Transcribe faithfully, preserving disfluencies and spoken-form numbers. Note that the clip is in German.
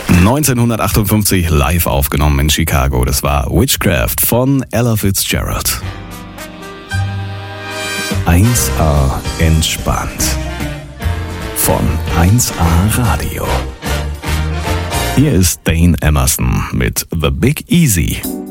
neunzehnhundertachtundfünfzig live aufgenommen in Chicago. Das war Witchcraft von Ella Fitzgerald. eins A entspannt von eins A Radio. Hier ist Dane Emerson mit The Big Easy.